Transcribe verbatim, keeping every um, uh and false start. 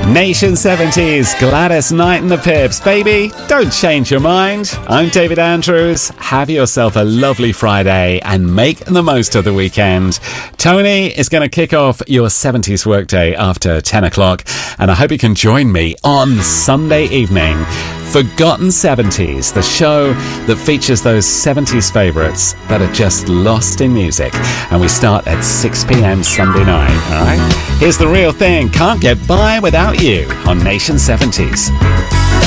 Nation seventies, Gladys Knight and the Pips. Baby, don't change your mind. I'm David Andrews. Have yourself a lovely Friday and make the most of the weekend. Tony is going to kick off your seventies workday after ten o'clock, and I hope you can join me on Sunday evening. Forgotten seventies, the show that features those seventies favourites that are just lost in music. And we start at six p.m. Sunday night, all right? Here's The Real Thing, Can't Get By Without You on Nation seventies.